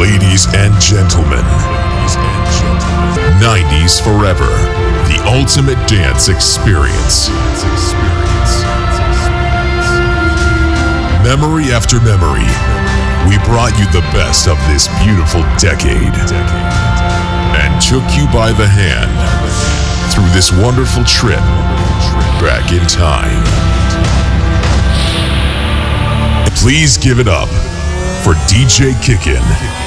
Ladies and gentlemen, 90s Forever, the ultimate dance experience. Memory after memory, we brought you the best of this beautiful decade and took you by the hand through this wonderful trip back in time. Please give it up for DJ Kickin'.